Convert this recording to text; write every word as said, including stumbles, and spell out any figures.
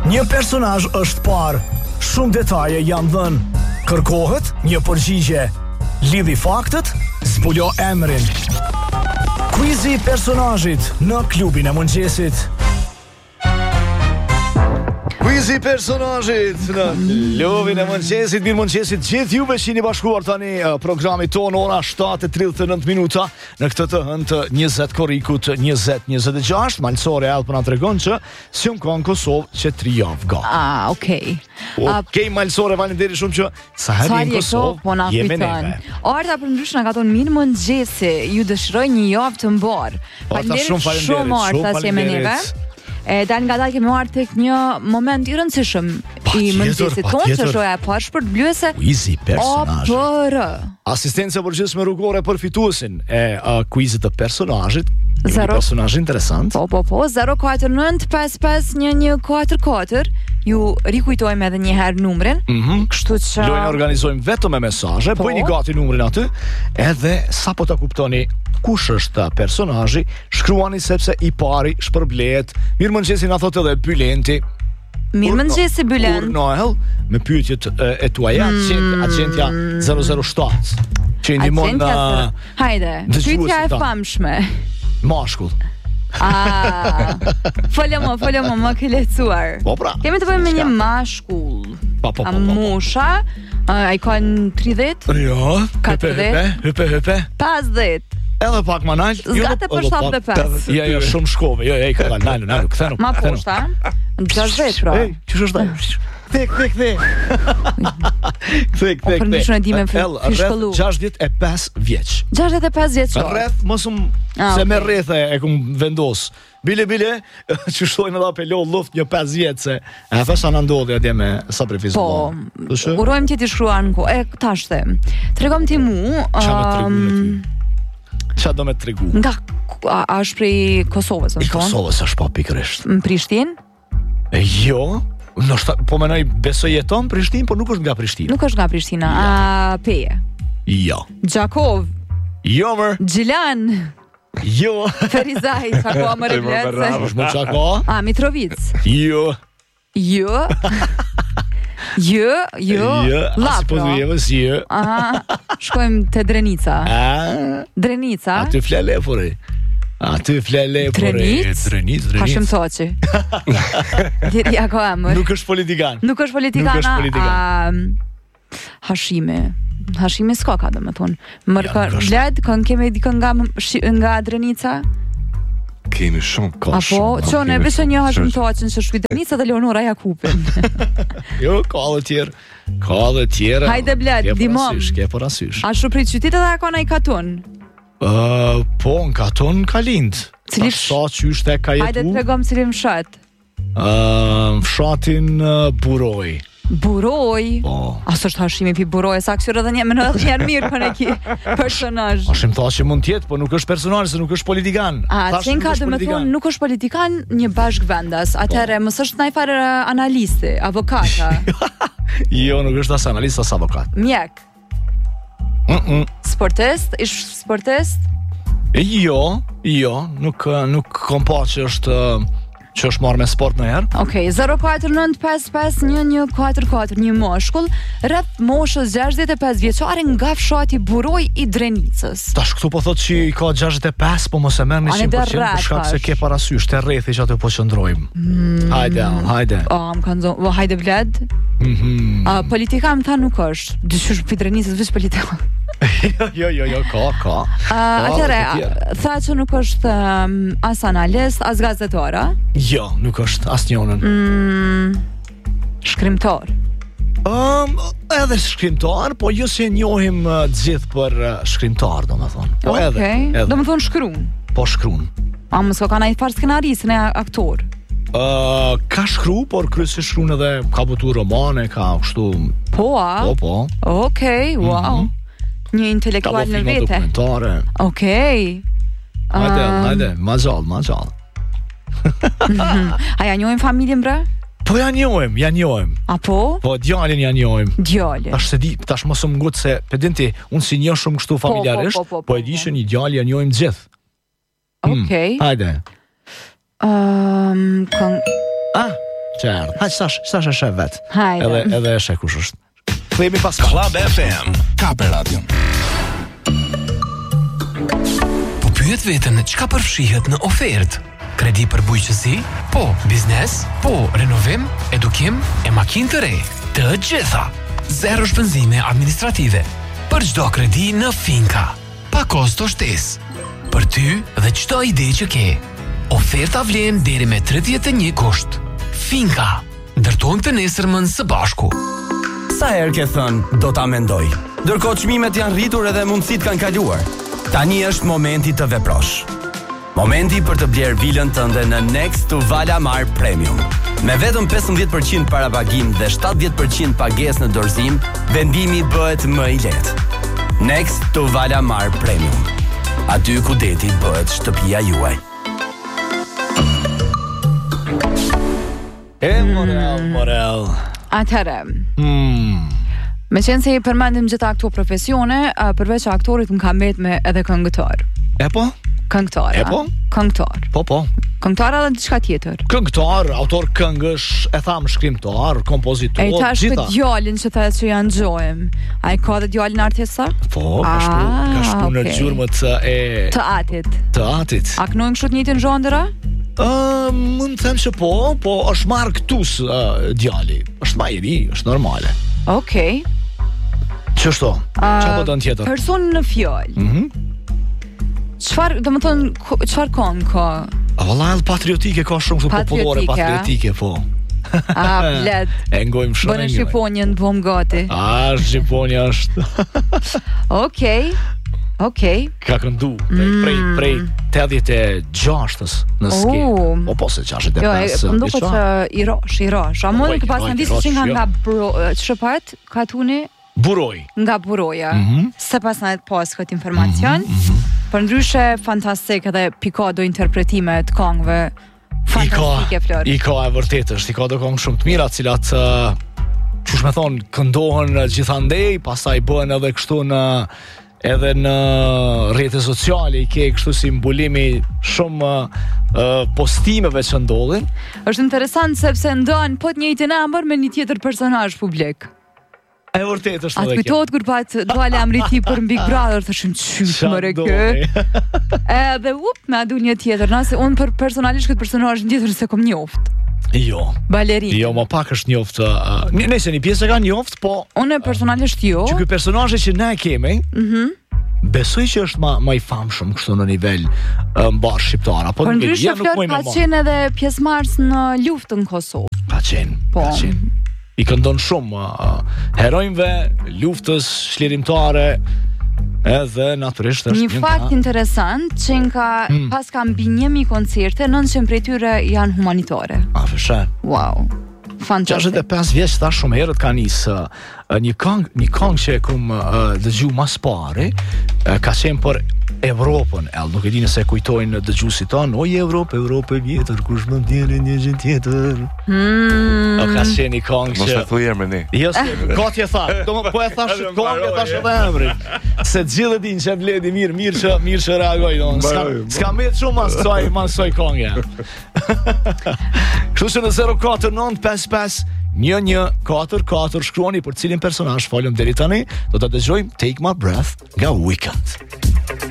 Një personazh është parë, shumë detaje janë dhënë. Kërkohet një përgjigje. Lidhi faktet, zbulo emrin. Quizi i personazhit në klubin e mëngjesit. Quizi i personazhit në klubin e mëngjesit. Mirë mëngjesit gjithë juve që jeni bashkuar tani programit ton ora shtatë e tridhjetë e nëntë minuta në këtë të hënë njëzet korrikut njëzet njëzet e gjashtë. Malësore Elë për nga tregon që si unë ka në Kosovë që tri javë ga. Ah, okej. Okej, Malësore, valimderi shumë që sa herë në Kosovë jemi neve. Arta për ndryshë nga ka tonë mirë mëngjesi, ju dëshiroj një javë të mbarë. Falimderit shumë Arta që jemi neve. E dal nga dal kemi marrë tek një moment i rëndësishëm i mëngjesit tonë, që shoja e parë shpërtblyese. Quizi personazhi. O P R. Asistencia përgjithshme rrugore për fituesin e uh, quizit të personazhit. Zero. Personazh interesant. Po po po, zero katër nëntë pesë pesë një një katër katër. Ju rikujtojmë edhe një herë numrin. Mm-hmm. Kështu që lojën organizojmë vetëm me mesazhe, po. Bëjni gati numrin aty, edhe sapo ta kuptoni kush është personazhi, shkruani sepse i pari shpërblehet. Mirëmëngjesi na thotë edhe Bylenti. Mirëmëngjesi Bylent. Noel me pyetjet e, e tuaja, mm. Agentja zero zero shtatë. Që i ndihmon na. Hajde, pyetja e famshme. Mashkull. Ah, folja më, folja më, më ke lecuar. Po pra. Kemi të bëjmë me një mashkull. Pa, po, po, A po, po. Mosha, ai ka në tridhjetë? Jo, hype, hype, hype, hype. pesëdhjetë. Edhe pak më nalt. Zgate për shtatëdhjetë e pesë. Jo, jo, shumë shkove. Jo, ej, ka dalë, nalu, nalu, kthenu. Ma poshta. gjashtëdhjetë pra. Ej, ç'është është ai? Kthej, kthej, kthej. Kthej, kthej, për ndryshën e di me fishkollu. gjashtëdhjetë e pesë vjeç. gjashtëdhjetë e pesë vjeçor. Rreth mos um Ah, se okay. me rreth e kum vendos. Bile bile, që shtojnë edhe apelo luft një pesë vjetë se e fesha në ndodhi atje me sa prefizu. Po, urojmë tjeti shkruar në ko. E, tashte, tregom ti mu... Qa me tregu um, në ty? Qa do me tregu? Nga, a, a është prej Kosovës, në I Kosovës është pa pikërisht. Në Prishtinë? E jo, nështë, po menoj besoj jeton Prishtinë, po nuk është nga Prishtina. Nuk është nga Prishtina, ja. A Peje? Jo. Gjakov? Jo, mër. Gjilan? Jo. Ferizaj, qako më rebletëse? është më qako? A, Mitrovic? Jo. Jo? Jo, jo, Asi po të jevës, jo. Aha, shkojmë të Drenica. A? Drenica? A ty flele, pori. A ty flele, pori. Drenic? Drenic, Drenic. Hashim Thoqi. Dirja ko emër. Nuk është politikan. Nuk është politikana. Nuk është politikan. A, Hashimi. Hashimi s'ka ka dhe me thonë. Mërka Ja, bled, kënë kemi dikën nga, nga Drenica? Kemi shumë ka Apo, qone, besë një Hashim Thoqin që shkuj Drenica dhe Leonora Jakupin. Jo, ka dhe tjerë. Ka dhe tjerë. Hajde bled, dimom. Ke për asysh. A shu prej qytit edhe e ka na i katun? Uh, po, në katon ka lind. Cili Tash sa qysh te ka jetu? Hajde të tregom cilin fshat. Uh, fshatin uh, Buroj. Buroj? Po. As është Hashimi pi Buroj, sa kështu edhe një më në njerë mirë për e ki personazh. Hashim tha që mund tjetë, po nuk është personazh, se nuk është politikan. A, Thash qenë nuk ka është dhe me politikan. thonë nuk është politikan një bashkëvendas. Atëherë, mos është najfar analisti, avokata, Jo, nuk është as analist, as avokat. mjek, Mm -mm. sportist, ish sportist. E, Jo, jo, nuk, nuk kom pa që është që është marrë me sport në herë. Okej, zero katër nëntë pesë pesë një një katër katër, një moshkull, rreth moshës gjashtëdhjetë e pesë vjeçare nga fshati Buroj i Drenicës. Tash këtu po thotë që i ka gjashtëdhjetë e pesë, po mos e merr në Ani njëqind dhe për qind për rreth, shkak se thash. ke parasysh të rrethi që aty po qëndrojmë. Mm. Hajde, hajde. O, më kanë zonë, o, hajde bled. Mhm. A, politika më tha nuk është. Dyqysh për Drenicës vësh politika. Jo, jo, jo, ka, ka. Uh, Atëre, dhe të tjerë. tha që nuk është um, as analist, as gazetora. Jo, nuk është asnjënën. Mm, shkrimtar. Um, edhe shkrimtar, po jo se njohim uh, gjithë për uh, shkrimtar, do me thonë. Po Okej, edhe, edhe, do më thonë shkruan. po shkruan. A mos ka na i far skenaristë në aktor. Uh, ka shkru, por kryesisht shkruan edhe ka botu romane, ka kështu. Po, a? Po, po. Okej, wow. Mhm. Një Ka intelektual bo në filma vete. dokumentare. Okej. Hajde, Um, hajde, ma gjallë, ma gjallë. A ja njohin familjen bre? Po ja njohim, ja njohim. Apo? Po djalin ja njohim. Djali. Tash se di, tash mos më ngut se pedenti, unë si njoh shumë kështu familjarisht, po, po, po, po e po. di që një djalë ja njohim gjithë. Okej. Hajde. Um, kon... Ah, Qartë. Haq stash, stash e shef vet. Hajde. Edhe edhe e sheh kush është. Themi pas Club F M, Kape Radio. Po pyet veten çka përfshihet në ofertë? Kredi për bujqësi? Po. Biznes? Po. Renovim? Edukim? E makinë të re? Të gjitha. Zero shpenzime administrative. Për çdo kredi në Finka. Pa kosto shtesë. Për ty dhe çdo ide që ke. Oferta vlen deri me tridhjetë e një gusht. Finka. Ndërtojmë të nesërmën së bashku. Sa herë ke thënë, do ta mendoj. Ndërkohë çmimet janë rritur edhe mundësitë kanë kaluar. Tani është momenti të veprosh. Momenti për të bler vilën tënde në Next to Valamar Premium. Me vetëm pesëmbëdhjetë përqind parapagim dhe shtatëdhjetë përqind pagesë në dorëzim, vendimi bëhet më i lehtë. Next to Valamar Premium. Aty ku deti bëhet shtëpia juaj. E morel, morel. Atëherë. Hmm. Me qenë se i përmendim gjitha këto profesione, përveç aktorit më ka mbet me edhe këngëtar. E po? Këngëtar. E po? Këngëtar. Po, po. Këngëtar edhe diçka tjetër. Këngëtar, autor këngësh, e tham shkrimtar, kompozitor, E tash gjitha. këtë djalin që tha që janë gjojmë. A i ka dhe djalin artista? Po, ka shku, Ah, ka shku në okay. gjurmët e Të atit. të atit. A kënojnë kështu të njëjtin zhondëra? Uh, mund të them që po, po është marrë këtus uh, djali. Është ma i ri, është normale. Okej. Qështo? Qa po të në tjetër? Person në fjallë. Mhm. Çfarë, do më thonë, ko- çfarë këngë ka? A valla edhe patriotike ka shumë këtu popullore, Patriotike, patriotike, po. A, bled. E ngojmë shumë. Bënë e ngojmë. Shqiponjën, bëm gati. A, Shqiponia është. Okej. Okej. Ka këndu prej, prej, prej tetëdhjetë e gjashtës në ske. Oh. O po se gjashtët e Jo, e pesë. më duket që i rosh, i rosh. A mund Oj, të pas oj, në i disë që rosh, nga jo. nga bro, çfarë ka tuni Buroj. nga buroja. Mhm. Se pas në pas këtë informacion. Për ndryshe fantastik edhe pikado interpretime të këngëve. Fantastike, Flor. I ka e vërtet është, i ka do këngë shumë të mira, cilat uh, qush me thonë, këndohen uh, gjithandej, pastaj bëhen edhe kështu në edhe në rrjete sociale, i ke kështu si mbulimi shumë uh, uh, postimeve që ndodhin. Është interesant sepse ndon po të njëjtin ëmbër me një tjetër personazh publik. E vërtet është A të edhe kjo. kujtohet kur pat dole amriti për Big Brother, thëshim çysh Qa më re kë. ndodhi? Edhe up, na du një tjetër, nëse unë për personalisht këtë personazh në tjetër se kom njoft. Jo. Balerin. Jo, më pak është njoft. Uh, n- nëse një pjesë e ka njoft, po Unë personalisht jo. që ky personazh që ne e kemi, besoj që është ma, ma i famshëm kështu në nivel uh, mbar shqiptar. Apo Por nuk e di, ndryshe ja, nuk Flor moj me ka marrë. qenë edhe pjesëmarrës në luftën Kosovë. Ka qenë, Po. ka qenë. I këndon shumë uh, heronjve, luftës, shlirimtare, edhe natyrisht është Një fakt interesant që nga pas ka mbi një mijë koncerte, nëntëqind prej tyre janë humanitare. A fëshen. Wow. Fantastik. gjashtëdhjetë e pesë vjeç thash shumë herët ka nisë uh, një këngë, një këngë që e kum uh, dëgju mas pari, uh, ka qenë për Evropën, el nuk e di nëse kujtojnë dëgjuesit tanë, oj Evropë, Evropë e vjetër, kush më ndjeni një gjë tjetër. Mm. O ka qenë një këngë Mos që e thuj emrin e. Jo, se gati e tha. Do më po e thash Edhe këngë, e mbaroj, thash e. edhe emrin. Se të gjithë e dinë që bledi mirë, mirë që mirë që reagoj, do. S'ka Mbaroj, s'ka mbet shumë as kësaj, mas kësaj këngë. Kështu që në zero katër nëntë pesë pesë një një katër katër shkruani për cilin personazh folëm deri tani, do ta dëgjojmë Take My Breath nga Weekend.